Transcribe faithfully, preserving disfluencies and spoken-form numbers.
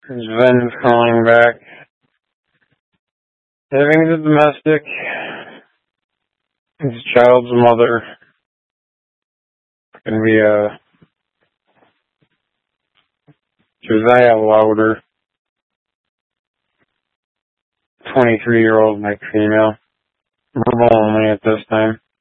Sven's calling back. Having the domestic, his child's mother, gonna be a Josiah Lauder, twenty-three-year-old male female. Verbal only at this time.